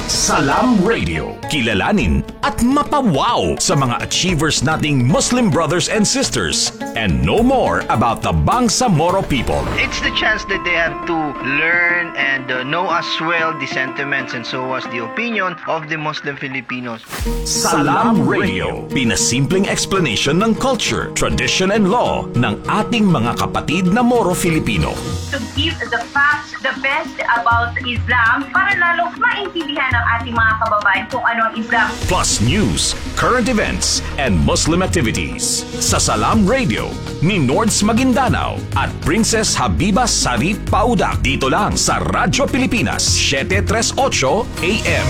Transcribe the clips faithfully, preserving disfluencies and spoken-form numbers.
Salam Radio. Kilalanin at mapawaw sa mga achievers nating Muslim brothers and sisters and know more about the Bangsamoro people. It's the chance that they have to learn and uh, know as well the sentiments and so as the opinion of the Muslim Filipinos. Salam Radio. Pinasimpleng explanation ng culture, tradition and law ng ating mga kapatid na Moro Filipino. To give the facts, the best about Islam para lalo maintindihan ng ating mga kababayan kung ano ang Islam. Plus news, current events, and Muslim activities. Sa Salam Radio ni Nords Maguindanao at Princess Habiba Sarip Paudak. Dito lang sa Radyo Pilipinas, seven thirty-eight A M.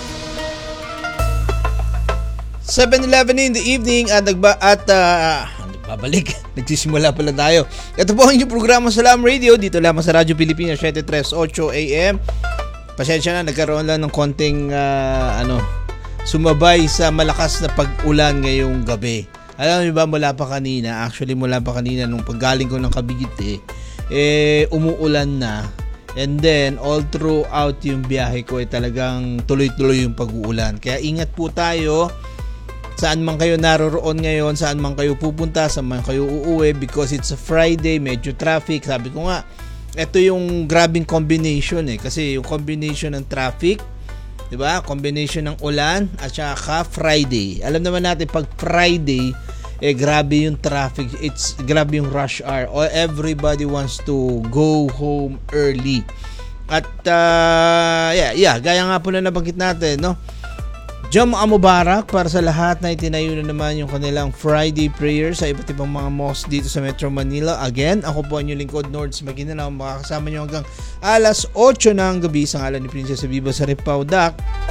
seven eleven in the evening at nagba at uh, nagbabalik. Nagsisimula pala tayo. Ito po ang inyong programa Salam Radio dito lamang sa Radyo Pilipinas seven thirty-eight A M. Pasensya na, nagkaroon lang ng konting uh, ano, sumabay sa malakas na pag-ulan ngayong gabi. Alam niyo ba, mula pa kanina, actually mula pa kanina nung paggaling ko ng Cavite, eh umuulan na. And then all throughout yung biyahe ko ay eh, talagang tuloy-tuloy yung pag-uulan. Kaya ingat po tayo. Saan man kayo naroroon ngayon, saan man kayo pupunta, saan man kayo uuwi, because it's a Friday, medyo traffic. Sabi ko nga, ito yung grabing combination eh, kasi yung combination ng traffic, di ba? Combination ng ulan at saka Friday. Alam naman natin pag Friday, eh grabe yung traffic, it's grabe yung rush hour. Everybody wants to go home early. At uh, yeah, yeah, gaya nga po na nabanggit natin, no? Jumu'ah Mubarak para sa lahat na itinayo na naman yung kanilang Friday prayer sa iba't ibang mga mosque dito sa Metro Manila. Again, ako po ang inyong lingkod, Nords Maguindanao. Makakasama nyo hanggang alas eight ng gabi sa ngalan ni Princess Habiba Sarip Paudak.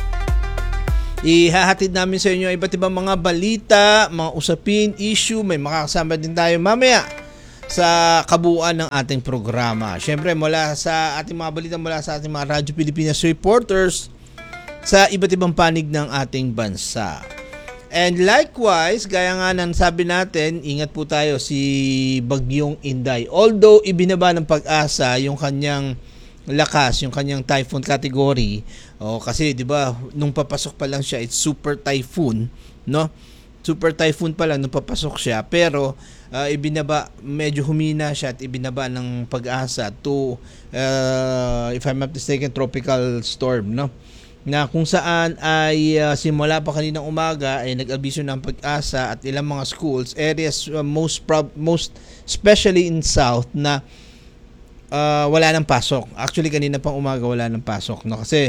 Ihahatid namin sa inyo iba't ibang mga balita, mga usapin, issue. May makakasama din tayo mamaya sa kabuuan ng ating programa. Siyempre, mula sa ating mga balita, mula sa ating mga Radyo Pilipinas reporters sa iba't ibang panig ng ating bansa. And likewise, gaya nga ng sabi natin, ingat po tayo si Bagyong Inday. Although ibinaba ng Pag-asa yung kanyang lakas, yung kanyang typhoon category, oh, kasi 'di ba, nung papasok pa lang siya, it's super typhoon, no? Super typhoon pa lang nung papasok siya, pero uh, ibinaba, medyo humina siya at ibinaba ng Pag-asa to uh, if I'm not mistaken, tropical storm, no? Na kung saan ay uh, simula pa kaninang umaga ay nag-abiso ng Pag-asa at ilang mga schools, areas uh, most prob- most especially in south na uh, wala nang pasok. Actually kanina pang umaga wala nang pasok, no, kasi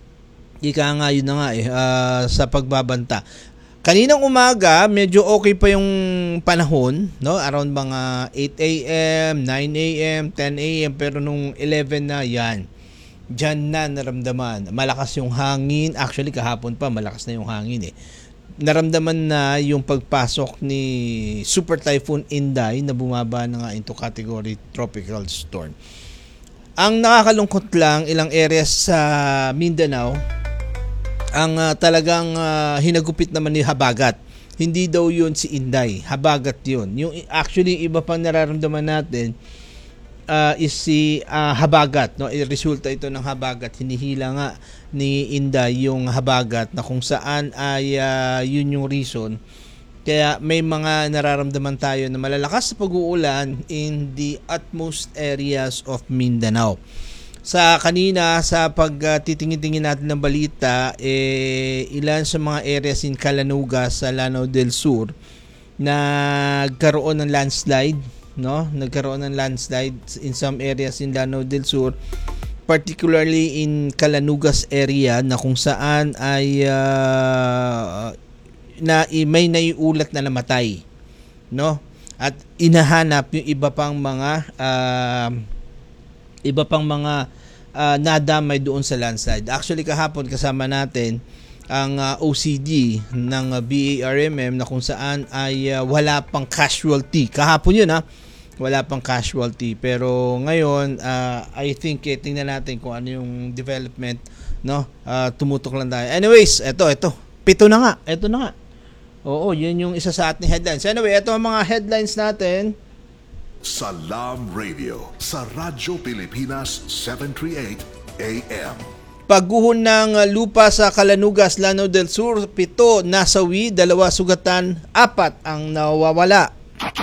ika nga yun na nga eh uh, sa pagbabanta. Kaninang umaga medyo okay pa yung panahon, no, around mga eight A M, nine A M, ten A M, pero nung eleven na yan, diyan na naramdaman, malakas yung hangin. Actually kahapon pa malakas na yung hangin eh. Naramdaman na yung pagpasok ni Super Typhoon Inday na bumaba na nga into category tropical storm. Ang nakakalungkot lang, ilang areas sa Mindanao ang uh, talagang uh, hinagupit naman ni habagat. Hindi daw yun si Inday, habagat yun. Yung actually iba pang nararamdaman natin Uh, is si uh, habagat, no? Resulta ito ng habagat. Hinihila nga ni Inday yung habagat na kung saan ay uh, yun yung reason. Kaya may mga nararamdaman tayo na malalakas na pag-uulan in the utmost areas of Mindanao. Sa kanina, sa pagtitingin-tingin natin ng balita, eh, ilan sa mga areas in Calanuga sa Lanao del Sur nagkaroon ng landslide, no, nagkaroon ng landslide in some areas in Lanao del Sur, particularly in Calanugas area na kung saan ay uh, na may naiulat na namatay, no, at inahanap yung iba pang mga uh, iba pang mga uh, nadamay doon sa landslide. Actually kahapon kasama natin ang uh, O C D ng uh, B A R M M na kung saan ay uh, wala pang casualty. Kahapon yun ha, wala pang casualty. Pero ngayon, uh, I think eh, tingnan natin kung ano yung development, no? Uh, tumutok lang tayo. Anyways, eto, eto. Pito na nga. Eto na nga. Oo, yun yung isa sa ating headlines. Anyway, eto ang mga headlines natin. Salam Radio sa Radyo Pilipinas seven thirty-eight A M. Pagguho ng lupa sa Calanugas, Lanao del Sur, pito nasawi, dalawa sugatan, apat ang nawawala.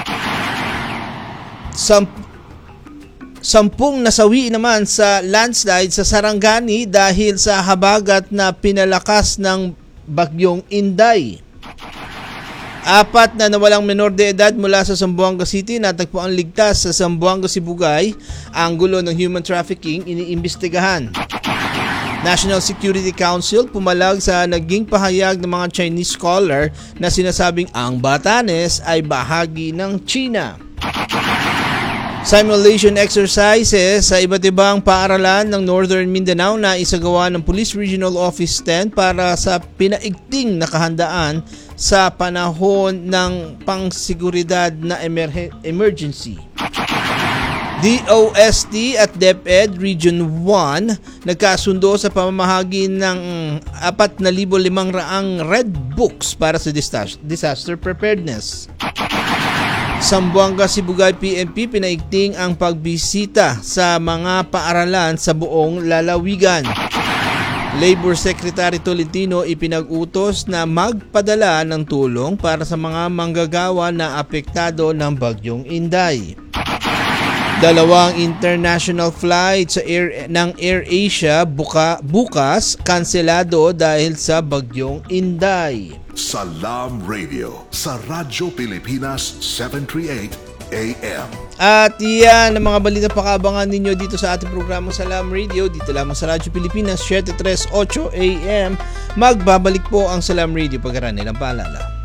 Samp- sampung nasawi naman sa landslide sa Sarangani dahil sa habagat na pinalakas ng bagyong Inday. Apat na nawalang menor de edad mula sa Zamboanga City natagpuan ligtas sa Zamboanga, Sibugay. Ang gulo ng human trafficking iniimbestigahan. National Security Council pumalag sa naging pahayag ng mga Chinese scholar na sinasabing ang Batanes ay bahagi ng China. Simulation exercises sa iba't ibang paaralan ng Northern Mindanao na isagawa ng Police Regional Office ten para sa pinaigting na kahandaan sa panahon ng pangsiguridad na emer- emergency. D O S T at DepEd Region one nagkasundo sa pamamahagi ng four thousand five hundred red books para sa disaster preparedness. Zamboanga, Sibugay P N P pinaigting ang pagbisita sa mga paaralan sa buong lalawigan. Labor Secretary Tolentino ipinag-utos na magpadala ng tulong para sa mga manggagawa na apektado ng bagyong Inday. Dalawang international flight sa Air, ng AirAsia buka, bukas kanselado dahil sa bagyong Inday. Salam Radio sa Radyo Pilipinas seven thirty-eight A M. At yan ang mga balita pakaabangan ninyo dito sa ating programang Salam Radio. Dito lamang sa Radyo Pilipinas seven thirty-eight A M. Magbabalik po ang Salam Radio pagkaraan nilang paalala.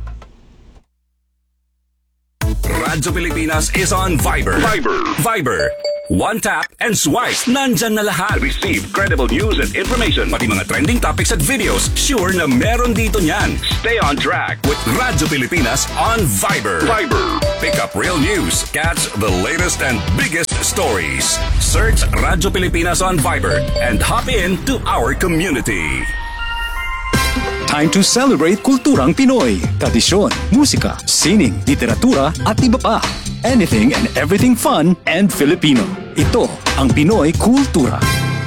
Radyo Pilipinas is on Viber. Viber. Viber. One tap and swipe. Nandyan na lahat. Receive credible news and information. Pati mga trending topics at videos. Sure na meron dito niyan. Stay on track with Radyo Pilipinas on Viber. Viber. Pick up real news. Catch the latest and biggest stories. Search Radyo Pilipinas on Viber and hop in to our community. Time to celebrate kulturang Pinoy. Tradisyon, musika, sining, literatura at iba pa. Anything and everything fun and Filipino. Ito ang Pinoy Kultura.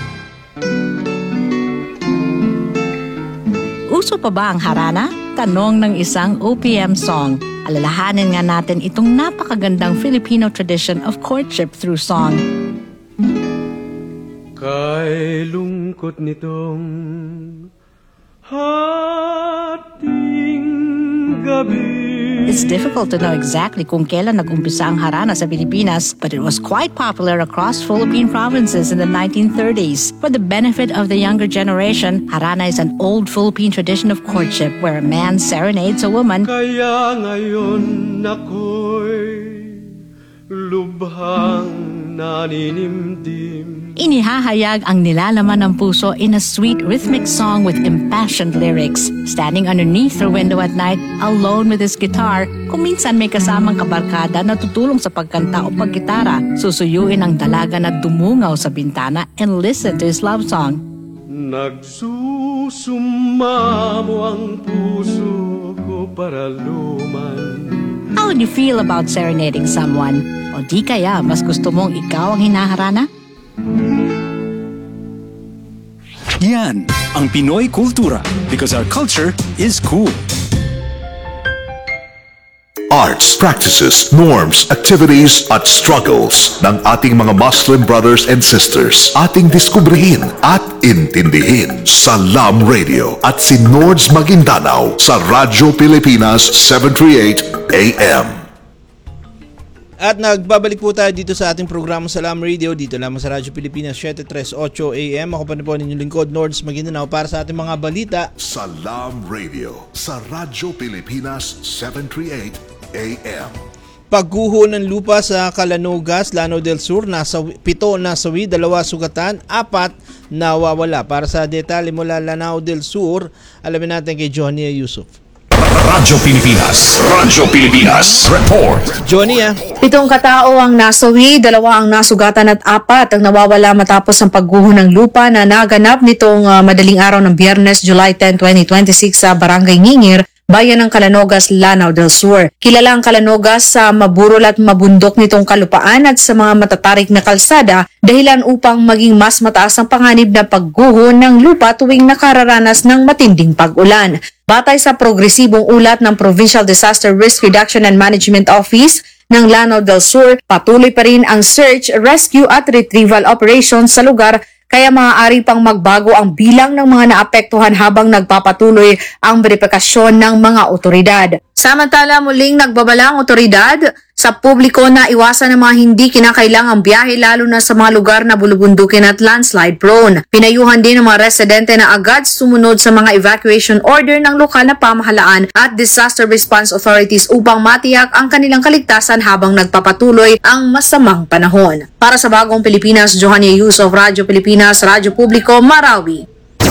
Uso pa ba ang harana? Tanong ng isang O P M song. Alalahanin nga natin itong napakagandang Filipino tradition of courtship through song. Kay lungkot nitong hating gabi. It's difficult to know exactly kung kailan nag-umpisa ang harana sa Pilipinas, but it was quite popular across Philippine provinces in the nineteen thirties. For the benefit of the younger generation, harana is an old Philippine tradition of courtship where a man serenades a woman. Kaya ngayon ako'y lubhang naninimdim. Inihahayag ang nilalaman ng puso in a sweet rhythmic song with impassioned lyrics. Standing underneath her window at night, alone with his guitar, kung minsan may kasamang kabarkada na tutulong sa pagkanta o paggitara, susuyuin ang dalaga na dumungaw sa bintana and listen to his love song. Nagsusumamo ang puso ko para luman. How would you feel about serenading someone? O di kaya mas gusto mong ikaw ang hinaharana? Yan ang Pinoy Kultura because our culture is cool. Arts, practices, norms, activities at struggles ng ating mga Muslim brothers and sisters. Ating diskubrihin at intindihin. Salam Radio at si Nords Maguindanao sa Radyo Pilipinas seven thirty-eight A M. At nagbabalik po tayo dito sa ating programa Salam Radio, dito lamang sa Radyo Pilipinas seven thirty-eight A M. Ako pa na po ninyong lingkod, Nords Maguindanao, para sa ating mga balita. Salam Radio sa Radyo Pilipinas seven thirty-eight A M. Pagguho ng lupa sa Calanugas, Lanao del Sur, nasa pito nasawi, dalawa sugatan, apat nawawala. Para sa detalye mula Lanao del Sur, alamin natin kay Johnny Yusuf. Radyo Pilipinas. Radyo Pilipinas. Report. Johnny, ah. Pitong katao ang nasawi, dalawa ang nasugatan at apat ang nawawala matapos ang pagguho ng lupa na naganap nitong uh, madaling araw ng Biyernes, July tenth, twenty twenty-six sa Barangay Ngingir, bayan ng Calanogas, Lanao del Sur. Kilala ang Calanogas sa maburol at mabundok nitong kalupaan at sa mga matatarik na kalsada, dahilan upang maging mas mataas ang panganib na pagguho ng lupa tuwing nakararanas ng matinding pag-ulan. Batay sa progresibong ulat ng Provincial Disaster Risk Reduction and Management Office ng Lanao del Sur, patuloy pa rin ang search, rescue at retrieval operations sa lugar, kaya maaari pang magbago ang bilang ng mga naapektuhan habang nagpapatuloy ang beripikasyon ng mga otoridad. Samantala, muling nagbabala ang otoridad sa publiko na iwasan ng mga hindi kinakailangang biyahe lalo na sa mga lugar na bulubundukin at landslide prone. Pinayuhan din ng mga residente na agad sumunod sa mga evacuation order ng lokal na pamahalaan at disaster response authorities upang matiyak ang kanilang kaligtasan habang nagpapatuloy ang masamang panahon. Para sa Bagong Pilipinas, Johannia Yusuf, Radyo Pilipinas, Radyo Publiko, Marawi.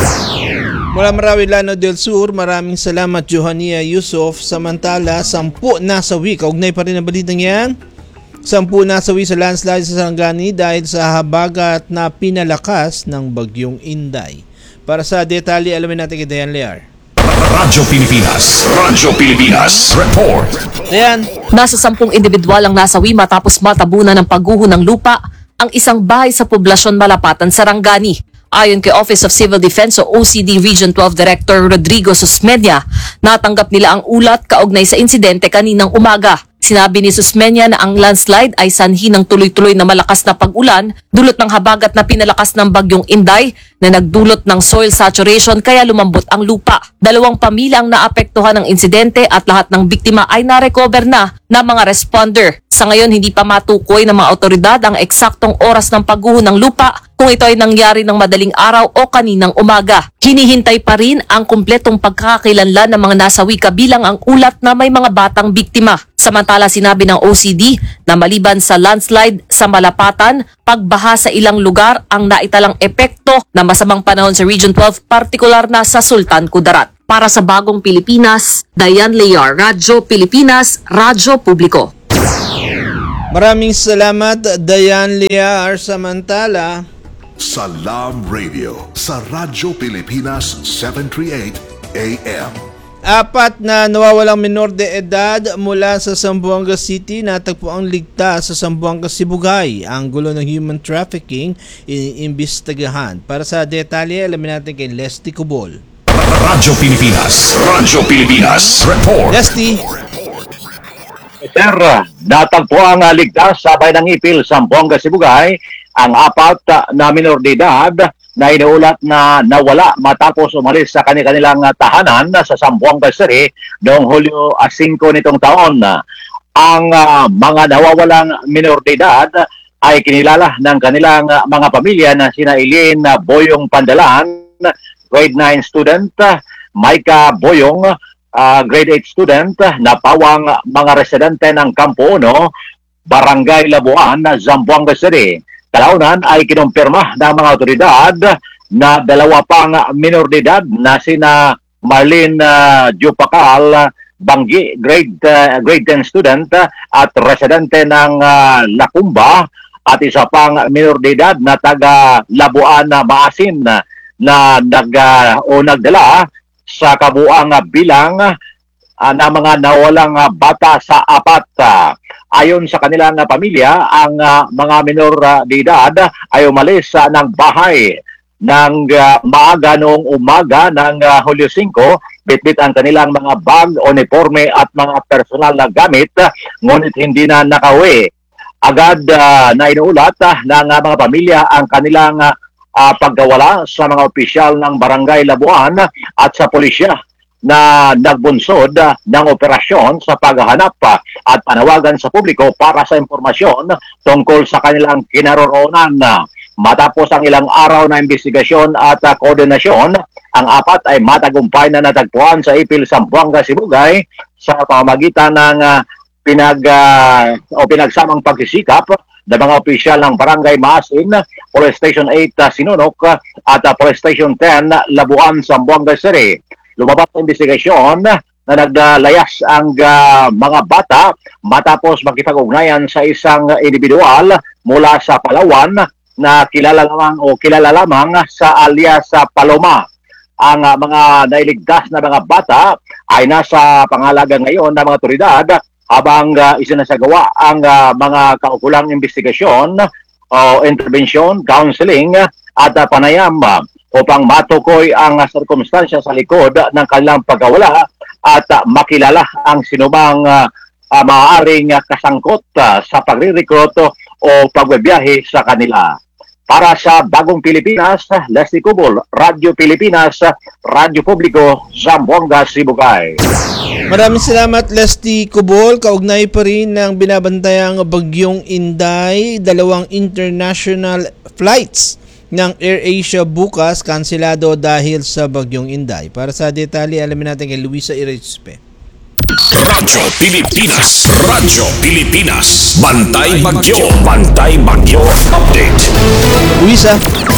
Mula Marawi, Lanao del Sur, maraming salamat Johannia Yusuf. Samantala, sampu nasawi. Kaugnay pa rin ang balitang yan. Sampu nasawi sa landslide sa Sarangani dahil sa habagat na pinalakas ng bagyong Inday. Para sa detalye, alamin natin kay Dayan Lear. Radyo Pilipinas, Radyo Pilipinas, report. Dayan. Nasa sampung individual ang nasawi matapos matabunan ng pagguho ng lupa ang isang bahay sa poblasyon Malapatan, Sarangani. Ayon kay Office of Civil Defense o O C D Region twelve Director Rodrigo Susmeña, natanggap nila ang ulat kaugnay sa insidente kaninang umaga. Sinabi ni Susmeña na ang landslide ay sanhi ng tuloy-tuloy na malakas na pag-ulan dulot ng habagat na pinalakas ng bagyong Inday na nagdulot ng soil saturation kaya lumambot ang lupa. Dalawang pamilya ang naapektuhan ng insidente at lahat ng biktima ay na-recover na ng mga responder. Sa ngayon, hindi pa matukoy ng mga otoridad ang eksaktong oras ng pagguho ng lupa kung ito ay nangyari ng madaling araw o kaninang umaga. Hinihintay pa rin ang kumpletong pagkakakilanlan ng mga nasawi kabilang ang ulat na may mga batang biktima. Samantala, sinabi ng O C D na maliban sa landslide sa Malapatan, pagbaha sa ilang lugar ang naitalang epekto ng masamang panahon sa Region twelve, partikular na sa Sultan Kudarat. Para sa Bagong Pilipinas, Dayan Lear, Radyo Pilipinas, Radyo Publiko. Maraming salamat Dayan Lear. Samantala, Salam Radio sa Radyo Pilipinas seven thirty-eight A M. apat na nawawalang menor de edad mula sa Zamboanga City natagpo ang ligtas sa Zamboanga, Sibugay. Ang gulo ng human trafficking iniimbestigahan. Para sa detalye, alamin natin kay Leslie Cubol. Radyo Pilipinas, Radyo Pilipinas, report. Leslie. Sir, natagpo ang ligtas sa bayan ng Ipil, Zamboanga, Sibugay ang apat na minor de edad na inuulat na nawala matapos umalis sa kanilang tahanan sa Zamboanga City noong Hulyo five nitong taon. Ang uh, mga nawawalang minor de edad ay kinilala ng kanilang mga pamilya na sina Eileen Boyong Pandalan, grade nine student, Maika Boyong, uh, grade eight student, na pawang mga residente ng Campo Uno, Barangay Labuan, Zamboanga City. Kalaunan ay kinumpirma ng mga otoridad na dalawa pang minor de edad na sina Marlene uh, Jupacal Banggi, grade uh, grade ten student at residente ng uh, Lacumba, at isa pang minor de edad na taga Labuan na Maasin na, na nag uh, o nagdala sa kabuang bilang uh, na mga nawalang uh, bata sa apat. Uh, Ayon sa kanilang uh, pamilya, ang uh, mga minor uh, de edad ay umalis uh, ng bahay ng uh, maaga noong umaga ng uh, Hulyo five, bitbit ang kanilang mga bag, uniforme at mga personal na gamit, uh, ngunit hindi na nakauwi. Agad uh, na inuulat uh, ng uh, mga pamilya ang kanilang uh, uh, pagkawala sa mga opisyal ng Barangay Labuan at sa pulisya na nagbunsod uh, ng operasyon sa paghahanap uh, at panawagan sa publiko para sa impormasyon tungkol sa kanilang kinaroroonan. Uh, matapos ang ilang araw na investigasyon at uh, koordinasyon, ang apat ay matagumpay na natagpuan sa Ipil, Zamboanga, Sibugay sa pamamagitan ng uh, pinag, uh, o pinagsamang pagsisikap ng mga opisyal ng Barangay Maasin, Police Station eight uh, Sinunok uh, at uh, Police Station ten Labuan, Zamboanga City. Lumabas ang investigasyon na naglayas ang uh, mga bata matapos makipag-ugnayan sa isang individual mula sa Palawan na kilala lamang o kilala lamang sa alias sa Paloma. Ang uh, mga nailigtas na mga bata ay nasa pangalaga ngayon ng mga otoridad habang uh, isinasagawa ang uh, mga kaukulang investigasyon o intervention, counseling at uh, panayam uh, upang matukoy ang uh, sirkumstansya sa likod ng kanilang pagkawala at uh, makilala ang sinumang uh, uh, maaaring uh, kasangkot uh, sa pagre-recruit o pagbibiyahe sa kanila. Para sa Bagong Pilipinas, Leslie Cubol, Radyo Pilipinas, Radyo Publiko, Zamboanga, Sibugay. Maraming salamat, Leslie Cubol. Kaugnay pa rin ng binabantayang Bagyong Inday, dalawang international flights ng AirAsia bukas kanselado dahil sa Bagyong Inday. Para sa detalye, alamin natin kay Luisa Irizpe. Radyo Pilipinas, Radyo Pilipinas, Bantay Bagyo, Bantay Bagyo Update. Luisa.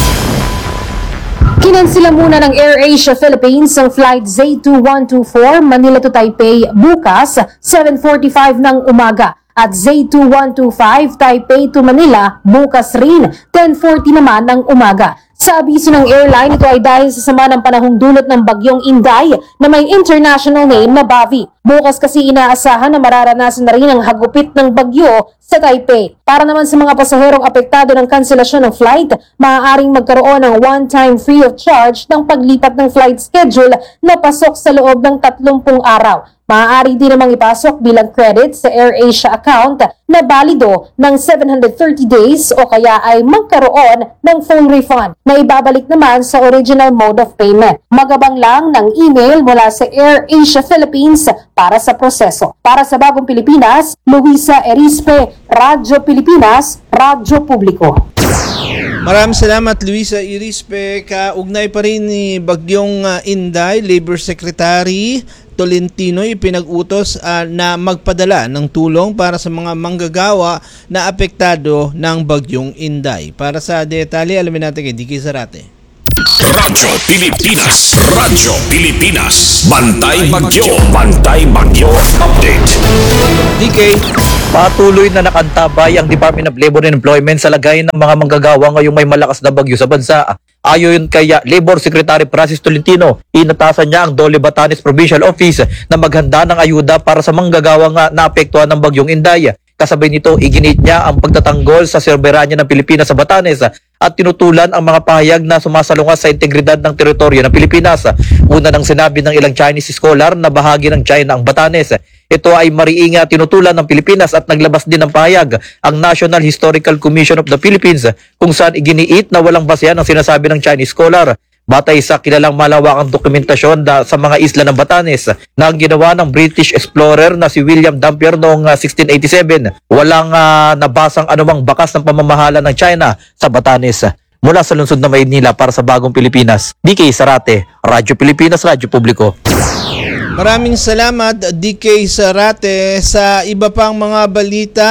Kinansila muna ng AirAsia Philippines ang flight Z two one two four Manila to Taipei bukas seven forty-five ng umaga at Z two one two five Taipei to Manila bukas rin ten forty naman ng umaga. Sa abiso ng airline, ito ay dahil sa sama ng panahong dulot ng Bagyong Inday na may international name na Bavi. Bukas kasi inaasahan na mararanasan na rin ang hagupit ng bagyo sa Taipei. Para naman sa mga pasaherong apektado ng kanselasyon ng flight, maaaring magkaroon ng one-time free of charge ng paglipat ng flight schedule na pasok sa loob ng tatlumpung araw. Maaari din namang ipasok bilang credit sa AirAsia account na balido ng seven hundred thirty days o kaya ay magkaroon ng full refund na ibabalik naman sa original mode of payment. Magabang lang ng email mula sa AirAsia Philippines para sa proseso. Para sa Bagong Pilipinas, Luisa Erispe, Radyo Pilipinas, Radyo Publiko. Maraming salamat, Luisa Irispe. Kaugnay pa rin ni Bagyong uh, Inday, Labor Secretary Tolentino ipinag-utos uh, na magpadala ng tulong para sa mga manggagawa na apektado ng Bagyong Inday. Para sa detalye, alamin natin kay D K Zarate. Radyo Pilipinas, Radyo Pilipinas, Bantay Bagyo, Bantay Bagyo Update. D K. Patuloy na nakantabay ang Department of Labor and Employment sa lagay ng mga manggagawa ngayong may malakas na bagyo sa bansa. Ayon kay Labor Secretary Francis Tolentino, inatasan niya ang Dole Batanes Provincial Office na maghanda ng ayuda para sa manggagawa nga naapektuhan ng Bagyong Inday. Kasabay nito, iginit niya ang pagtatanggol sa serberanya ng Pilipinas sa Batanes at tinutulan ang mga pahayag na sumasalungat sa integridad ng teritoryo ng Pilipinas. Una nang sinabi ng ilang Chinese scholar na bahagi ng China ang Batanes. Ito ay mariing tinutulan ng Pilipinas at naglabas din ng pahayag ang National Historical Commission of the Philippines kung saan iginiit na walang basehan ang sinasabi ng Chinese scholar. Batay sa kilalang malawakang dokumentasyon da, sa mga isla ng Batanes na ang ginawa ng British explorer na si William Dampier noong uh, sixteen eighty-seven, walang uh, nabasang anumang bakas ng pamamahala ng China sa Batanes. Mula sa lungsod ng Maynila para sa Bagong Pilipinas, D K Zarate, Radyo Pilipinas, Radyo Publiko. Maraming salamat, D K Zarate. Sa iba pang mga balita,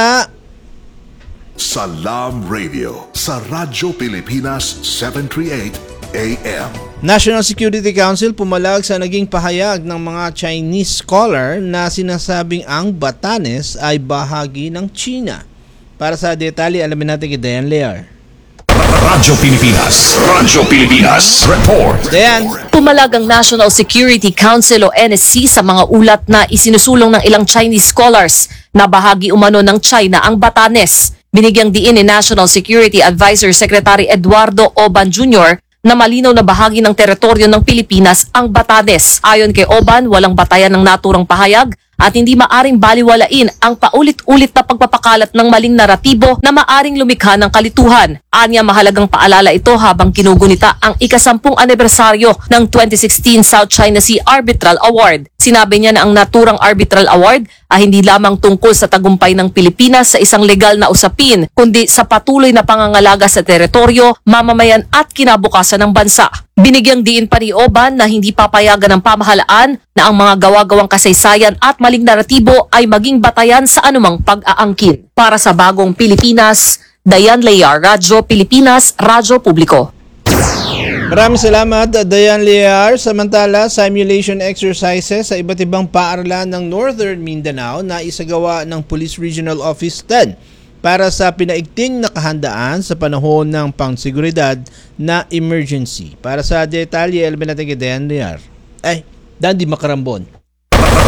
Salam Radio sa Radyo Pilipinas seven thirty-eight A M. National Security Council pumalag sa naging pahayag ng mga Chinese scholar na sinasabing ang Batanes ay bahagi ng China. Para sa detalye, alamin natin kay Dayan Lear. Radyo Pilipinas, Radyo Pilipinas, report. Dayan. Pumalag ang National Security Council o N S C sa mga ulat na isinusulong ng ilang Chinese scholars na bahagi umano ng China ang Batanes. Binigyang diin ni National Security Advisor Secretary Eduardo Oban Junior na malinaw na bahagi ng teritoryo ng Pilipinas ang Batanes. Ayon kay Oban, walang batayan ng naturang pahayag at hindi maaring baliwalain ang paulit-ulit na pagpapakalat ng maling naratibo na maaring lumikha ng kalituhan. Anya, mahalagang paalala ito habang kinugunita ang ikasampung anibersaryo ng twenty sixteen South China Sea Arbitral Award. Sinabi niya na ang naturang Arbitral Award ay hindi lamang tungkol sa tagumpay ng Pilipinas sa isang legal na usapin, kundi sa patuloy na pangangalaga sa teritoryo, mamamayan at kinabukasan ng bansa. Binigyang diin pa ni Oban na hindi papayagan ng pamahalaan na ang mga gawa-gawang kasaysayan at maling naratibo ay maging batayan sa anumang pag-aangkin. Para sa Bagong Pilipinas, Dayan Lear, Radyo Pilipinas, Radyo Publiko. Maraming salamat, Dayan Lear. Samantala, simulation exercises sa iba't ibang paaralan ng Northern Mindanao na isagawa ng Police Regional Office ten para sa pinaigting na kahandaan sa panahon ng pangseguridad na emergency. Para sa detalye, alamin natin kay Dayan Lear. Ay, Dandy Makarambon.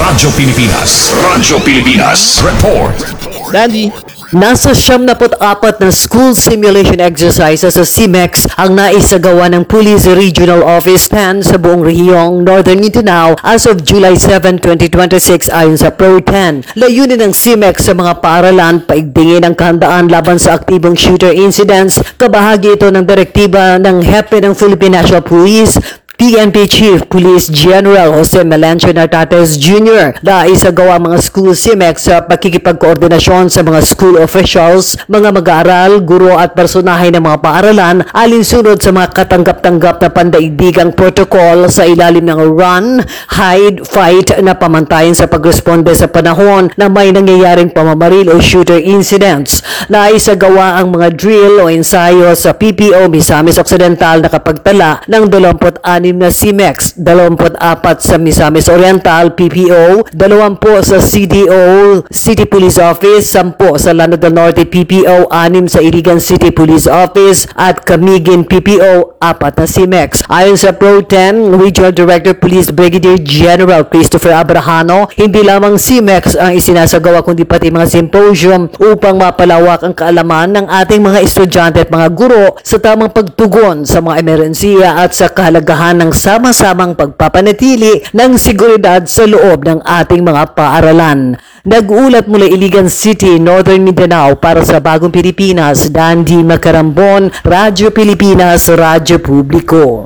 Radyo Pilipinas. Radyo Pilipinas. Report. Dandy. Nasa siyam na apat na school simulation exercises sa C M E X ang naisagawa ng Police Regional Office ten sa buong rehiyong Northern Mindanao as of July seventh, twenty twenty-six ayon sa Pro ten. Layunin ng C M E X sa mga paaralan paigtingin ang kahandaan laban sa aktibong shooter incidents. Kabahagi ito ng direktiba ng Hepe ng Philippine National Police, P N P Chief Police General Jose Melancio Nartates Junior na isagawa mga school C M E X sa pakikipagkoordinasyon sa mga school officials, mga mag-aaral, guro at personahe ng mga paaralan alinsunod sa mga katanggap-tanggap na pandaigdigang protocol sa ilalim ng run, hide, fight na pamantayan sa pagresponde sa panahon na may nangyayaring pamamaril o shooter incidents. Na isagawa ang mga drill o ensayo sa P P O Misamis Occidental na kapagtala ng dalawampu't anim na C M E X, dalawampu't apat sa Misamis Oriental P P O, dalawampu sa C D O City Police Office, sampu sa Lano del Norte P P O, anim sa Iligan City Police Office at Camiguin P P O, apat na C M E X. Ayon sa Pro ten, Regional Director Police Brigadier General Christopher Abrahano, hindi lamang C M E X ang isinasagawa kundi pati mga symposium upang mapalawak ang kaalaman ng ating mga estudyante at mga guro sa tamang pagtugon sa mga emerhensiya at sa kahalagahan ng sama-samang pagpapanatili ng seguridad sa loob ng ating mga paaralan. Nag-ulat mula Iligan City, Northern Mindanao para sa Bagong Pilipinas, Dandy Macarambon, Radyo Pilipinas, Radyo Publiko.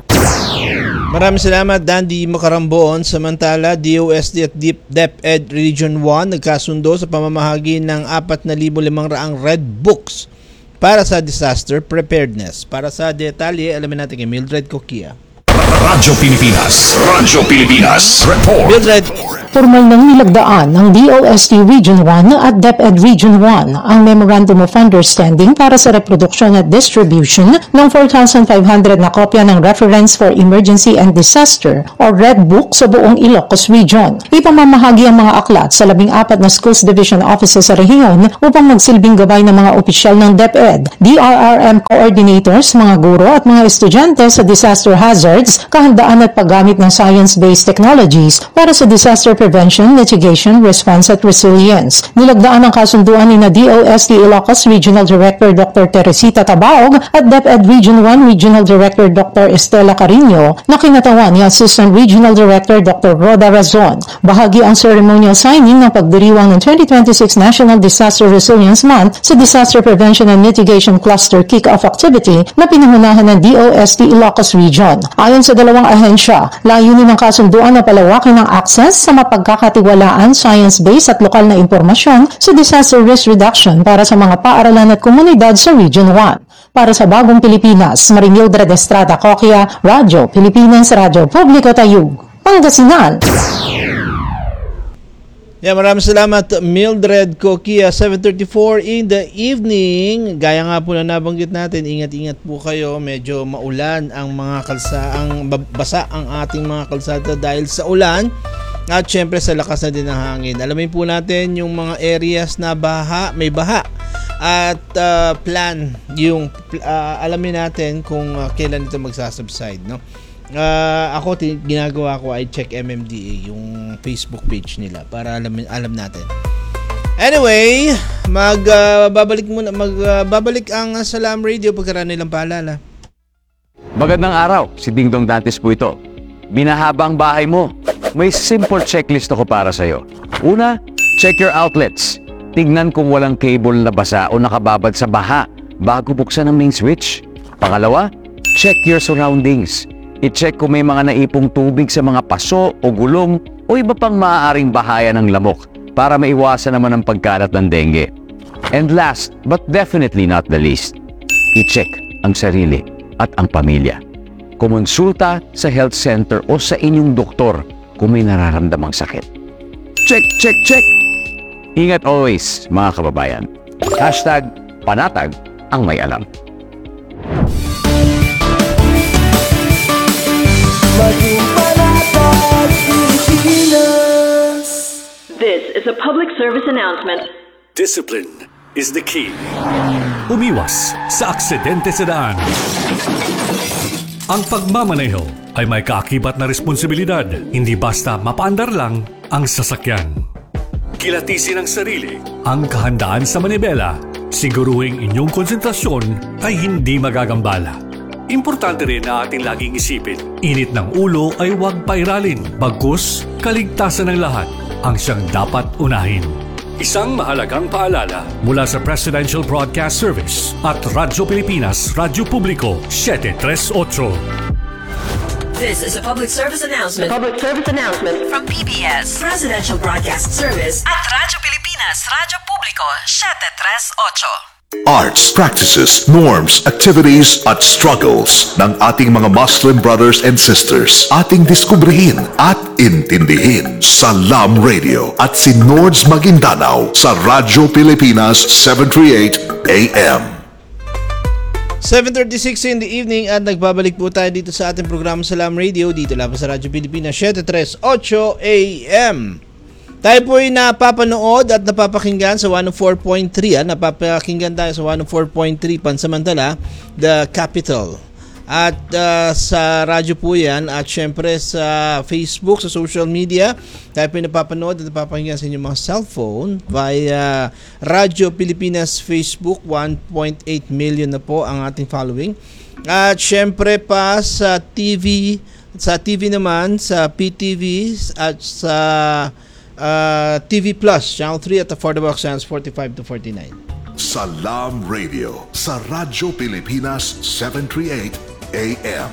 Maraming salamat, Dandy Macaramboon. Samantala, D O S T at DepEd Region one nagkasundo sa pamamahagi ng four thousand five hundred Red Books para sa disaster preparedness. Para sa detalye, alamin natin kay Mildred Coquia. Radyo Pilipinas. Radyo Pilipinas. Report. Mildred. Formal nang nilagdaan ng D O S T Region one at DepEd Region one ang Memorandum of Understanding para sa reproduksyon at distribution ng four thousand five hundred na kopya ng Reference for Emergency and Disaster o Red Book sa buong Ilocos Region. Ipamamahagi ang mga aklat sa labing apat na Schools Division Offices sa rehiyon upang magsilbing gabay ng mga opisyal ng DepEd, D R R M coordinators, mga guro at mga estudyante sa disaster hazards, kahandaan at paggamit ng science-based technologies para sa disaster prevention, mitigation, response at resilience. Nilagdaan ang kasunduan ni na D O S T Ilocos Regional Director Doctor Teresita Tabaog at DepEd Region one Regional Director Doctor Estela Carino na kinatawan ni Assistant Regional Director Doctor Roda Razon. Bahagi ang ceremonial signing ng pagdiriwang ng twenty twenty-six National Disaster Resilience Month sa Disaster Prevention and Mitigation Cluster Kick-Off Activity na pinangunahan ng D O S T Ilocos Region. Ayon sa dalawang ahensya, layunin ng kasunduan na palawakin ang access sa mapagkakatiwalaan, science-based at lokal na impormasyon sa disaster risk reduction para sa mga paaralan at komunidad sa Region one. Para sa Bagong Pilipinas, Marimildred Estrada Coquia, Radyo Pilipinas, Radyo Publiko Tayug, Pangasinan. Yeah, maraming salamat, Mildred Coquia. seven thirty-four in the evening. Gaya nga po na nabanggit natin, ingat-ingat po kayo. Medyo maulan ang mga kalsa, ang basa ang ating mga kalsada dahil sa ulan. At syempre sa lakas na din ng hangin. Alamin po natin yung mga areas na baha, may baha. At uh, plan, yung uh, alamin natin kung uh, kailan ito magsasubside, no? Uh, ako t- ginagawa ko ay check M M D A, yung Facebook page nila para alam alam natin. Anyway, mag uh, babalik muna mag uh, babalik ang Salam Radio pagkaraan nilang paalala. Magandang araw, si Ding Dong Dantes po ito. Binahaba ang bahay mo. May simple checklist ako para sa iyo. Una, check your outlets. Tignan kung walang cable na basa o nakababad sa baha bago buksan ang main switch. Pangalawa, check your surroundings. I-check kung may mga naipong tubig sa mga paso o gulong o iba pang maaaring bahaya ng lamok para maiwasan naman ang pagkalat ng dengue. And last, but definitely not the least, i-check ang sarili at ang pamilya. Kumonsulta sa health center o sa inyong doktor kung may nararamdamang sakit. Check, check, check! Ingat always, mga kababayan. Hashtag panatag ang may alam. This is a public service announcement. Discipline is the key. Umiwas sa aksidente sa daan. Ang pagmamaneho ay may kaakibat na responsibilidad. Hindi basta mapaandar lang ang sasakyan. Kilatisin ang sarili, ang kahandaan sa manibela. Siguruhing inyong konsentrasyon ay hindi magagambala. Importante rin na ating laging isipin, init ng ulo ay huwag pairalin, bagkus kaligtasan ng lahat ang siyang dapat unahin. Isang mahalagang paalala mula sa Presidential Broadcast Service at Radyo Pilipinas, Radyo Publiko, seven three eight. This is a public service announcement. Public service announcement From P B S Presidential Broadcast Service at Radyo Pilipinas, Radyo Publiko, seven three eight. Arts, practices, norms, activities at struggles ng ating mga Muslim brothers and sisters. Ating diskubrihin at intindihin sa Salam Radio at si Nords Maguindanao sa Radyo Pilipinas seven thirty-eight A M. seven thirty-six in the evening at nagbabalik po tayo dito sa ating programa Salam Radio dito lang sa Radyo Pilipinas seven thirty-eight A M. Tayo po ay napapanood at napapakinggan sa one oh four point three. Ah, napapakinggan tayo sa one oh four point three pansamantala, The Capital. At uh, sa radyo po yan at syempre sa Facebook, sa social media, tayo po ay napapanood at napapakinggan sa inyong mga cellphone via Radyo Pilipinas Facebook. One point eight million na po ang ating following. At syempre pa sa T V, sa T V naman, sa P T V at sa Uh, T V Plus, Channel three at the affordable channels forty-five to forty-nine. Salam Radio sa Radyo Pilipinas seven thirty-eight A M.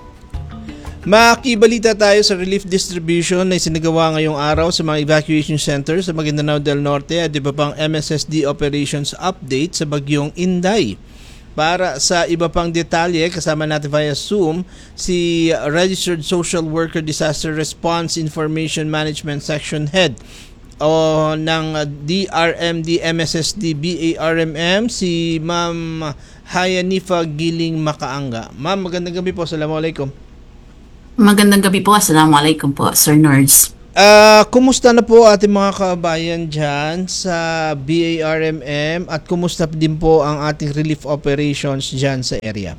Makibalita tayo sa relief distribution na isinagawa ngayong araw sa mga evacuation centers sa Maguindanao del Norte at iba pang M S S D operations update sa bagyong Inday. Para sa iba pang detalye, kasama natin via Zoom si Registered Social Worker Disaster Response Information Management Section Head o ng D R M D M S S D B A R M M, si Ma'am Hayanifa Giling Makaanga. Ma'am, magandang gabi po. Assalamualaikum. Magandang gabi po. Assalamualaikum po, Sir Nords. Uh, kumusta na po ating mga kabayan dyan sa B A R M M at kumusta din po ang ating relief operations dyan sa area?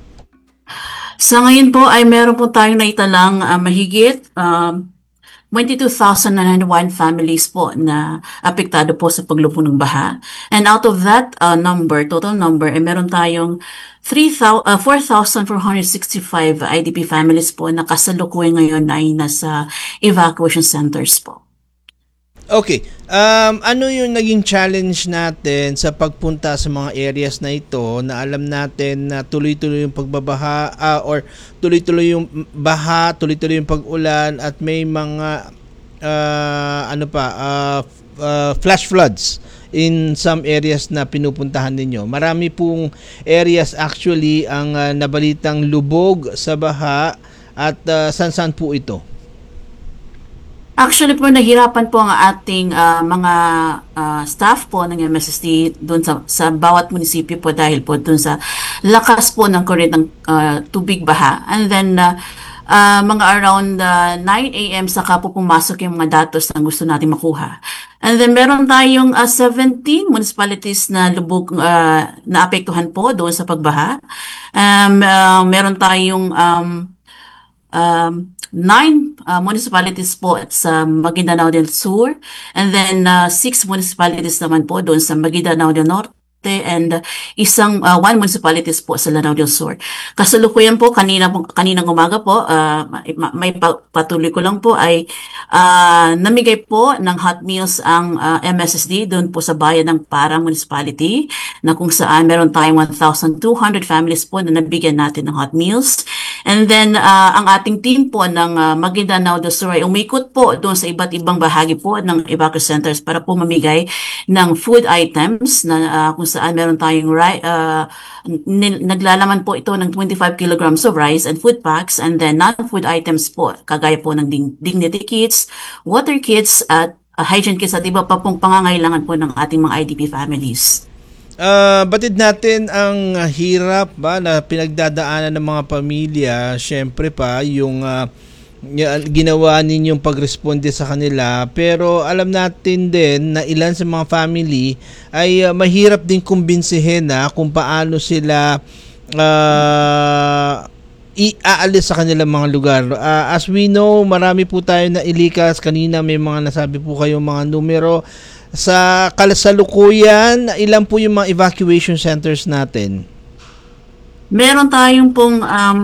Sa ngayon po ay meron po tayong naitalang uh, mahigit um, twenty-two thousand nine hundred one families po na apektado po sa paglubog ng baha. And out of that uh, number, total number, ay meron tayong four thousand four hundred sixty-five I D P families po na kasalukuyan ngayon ay nasa evacuation centers po. Okay. Um, ano yung naging challenge natin sa pagpunta sa mga areas na ito na alam natin na tuloy-tuloy yung pagbabaha uh, or tuloy-tuloy yung baha, tuloy-tuloy yung pag-ulan at may mga uh, ano pa uh, uh, flash floods in some areas na pinupuntahan ninyo. Marami pong areas actually ang uh, nabalitang lubog sa baha at uh, san-san po ito? Actually po, nahirapan po ang ating uh, mga uh, staff po ng M S S D doon sa, sa bawat munisipyo po dahil po doon sa lakas po ng current ng uh, tubig baha. And then, uh, uh, mga around uh, nine A M saka po pumasok yung mga datos na gusto natin makuha. And then, meron tayong uh, seventeen municipalities na lubog uh, na apektuhan po doon sa pagbaha. Um, uh, meron tayong um, um, nine uh, municipalities po sa Maguindanao del Sur, and then uh, six municipalities naman po doon sa Maguindanao del Norte, and uh, isang uh, one municipalities po sa Lanao del Sur. Kasalukuyan po kanina po kaninang umaga po uh, may patuloy ko lang po ay uh, namigay po ng hot meals ang uh, M S S D doon po sa bayan ng Parang Municipality, na kung saan meron tayong one thousand two hundred families po na nabigyan natin ng hot meals. And then uh, ang ating team po ng uh, Maguindanao del Sur ay umikot po doon sa iba't ibang bahagi po ng evacuation centers para po mamigay ng food items na uh, kung saan meron tayong uh, naglalaman po ito ng twenty-five kilograms of rice and food packs, and then non-food items po kagaya po ng dignity kits, water kits at uh, hygiene kits at iba pa pong pangangailangan po ng ating mga I D P families. Uh, batid natin ang hirap ba na pinagdadaanan ng mga pamilya, syempre pa yung uh, ginawa ninyong pagresponde sa kanila, pero alam natin din na ilan sa mga family ay uh, mahirap din kumbinsihin na kung paano sila uh, iaalis sa kanilang mga lugar. Uh, as we know, marami po tayo na ilikas. Kanina may mga nasabi po kayo mga numero. Sa kasalukuyan, ilan po yung mga evacuation centers natin? Meron tayong pong um,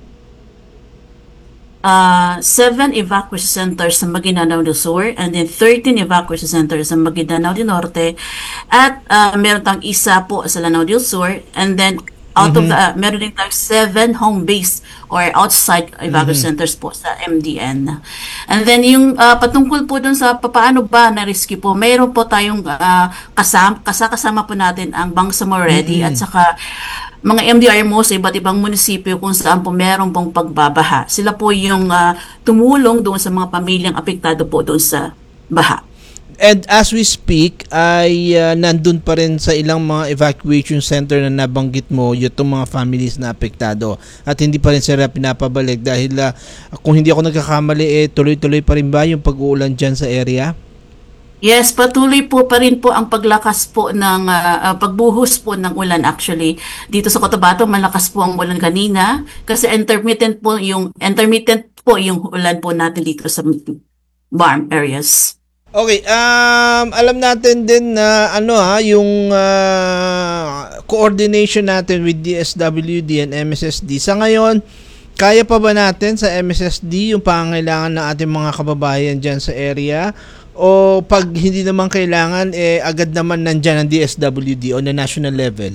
uh, seven evacuation centers sa Maguindanao del Sur and then thirteen evacuation centers sa Maguindanao del Norte at uh, meron tayong isa po sa Lanao del Sur and then out mm-hmm. of the, uh, meron din tayong seven home base or outside evacuation mm-hmm. centers po sa M D N. And then yung uh, patungkol po dun sa paano ba na-rescue po, mayroon po tayong uh, kasama, kasakasama po natin ang Bangsamoro Ready mm-hmm. at saka mga M D R mo sa iba't ibang munisipyo kung saan po meron pong pagbabaha. Sila po yung uh, tumulong doon sa mga pamilyang apektado po doon sa baha. And as we speak, ay uh, nandun pa rin sa ilang mga evacuation center na nabanggit mo yung mga families na apektado. At hindi pa rin sila pinapabalik dahil uh, kung hindi ako nagkakamali, eh, tuloy-tuloy pa rin ba yung pag-uulan dyan sa area? Yes, patuloy po pa rin po ang paglakas po ng uh, pagbuhos po ng ulan actually. Dito sa Cotabato, malakas po ang ulan kanina kasi intermittent po yung intermittent po yung ulan po natin dito sa farm areas. Okay, um alam natin din na ano ha, yung uh, coordination natin with D S W D and M S S D. Sa ngayon, kaya pa ba natin sa M S S D yung pangangailangan ng ating mga kababayan dyan sa area? O pag hindi naman kailangan, eh agad naman nandyan ang D S W D on the national level?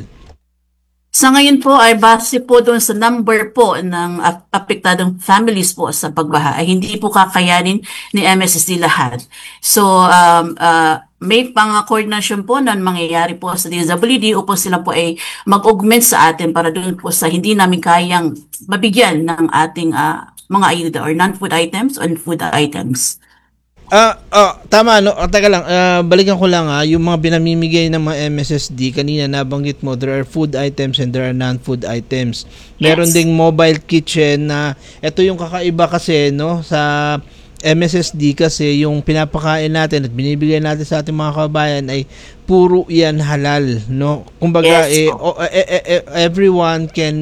Sa ngayon po ay base po doon sa number po ng apektadong families po sa pagbaha ay hindi po kakayanin ni M S S D lahat. So um, uh, may pang-coordination po na mangyayari po sa D S W D upang sila po ay mag-augment sa atin para doon po sa hindi namin kayang mabigyan ng ating uh, mga ayuda or non-food items and food items. Ah, uh, uh, tama no. Uh, teka lang, uh, balikan ko lang ah, yung mga binamimigay ng mga M S S D kanina nabanggit mo, there are food items and there are non-food items. Meron yes. ding mobile kitchen na ito yung kakaiba kasi no sa M S S D kasi yung pinapakain natin at binibigay natin sa ating mga kabayan ay puro yan halal no. Kumbaga yes. eh, oh, eh, eh, eh, everyone can